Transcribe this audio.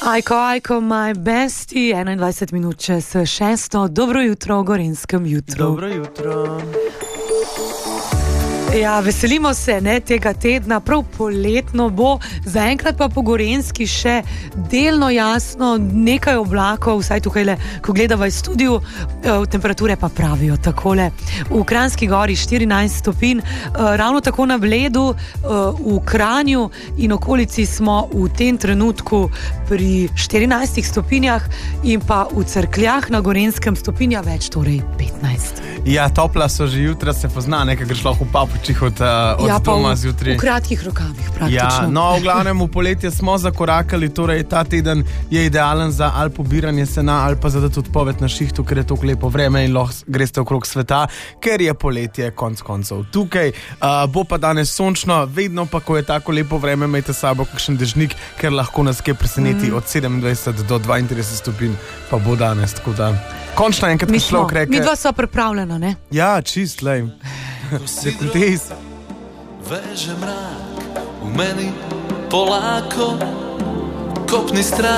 Ajko, my bestie, 21 minut čez 6. Dobro jutro v Gorenjskem jutru. Dobro jutro. Ja, veselimo se tega tedna, prav poletno bo, zaenkrat pa po Gorenjski še delno jasno, nekaj oblakov, vsaj tukaj, ko gledava iz studiu, temperature pa pravijo takole. V Kranjski gori 14 stopinj, ravno tako na Bledu, v Kranju in okolici smo v tem trenutku pri 14 stopinjah in pa v Cerkljah na Gorenjskem stopinja več, torej 15. Ja, topla so že jutra, se pozna, nekaj greš lahko v papučih od doma zjutraj. V kratkih rokavih praktično. Ja, no, v glavnem v poletje smo zakorakali, torej ta teden je idealen za ali pobiranje sena ali pa za dati odpoved na šihtu, ker je tako lepo vreme in lahko greste okrog sveta, ker je poletje konc koncev tukaj. Bo pa danes sončno, vedno pa, ko je tako lepo vreme, imejte sabo kakšen dežnik, ker lahko nas kje preseneti od 27 do 32 stopinj, pa bo danes, tako da končno enkrat prišlo k reke. Mi dva sva pripravljena, ne? Ja, čist, lej. Dekuntis. Veže mrak v meni polako, kopni strah.